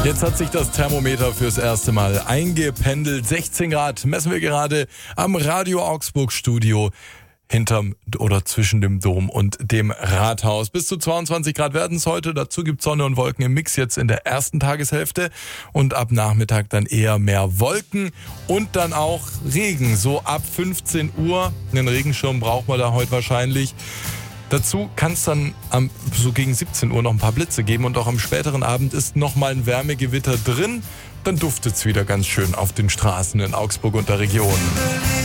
Jetzt hat sich das Thermometer fürs erste Mal eingependelt. 16 Grad messen wir gerade am Radio Augsburg Studio hinterm oder zwischen dem Dom und dem Rathaus. Bis zu 22 Grad werden es heute. Dazu gibt Sonne und Wolken im Mix jetzt in der ersten Tageshälfte. Und ab Nachmittag dann eher mehr Wolken und dann auch Regen. So ab 15 Uhr. Einen Regenschirm braucht man da heute wahrscheinlich. Dazu kann es dann so gegen 17 Uhr noch ein paar Blitze geben und auch am späteren Abend ist nochmal ein Wärmegewitter drin. Dann duftet es wieder ganz schön auf den Straßen in Augsburg und der Region.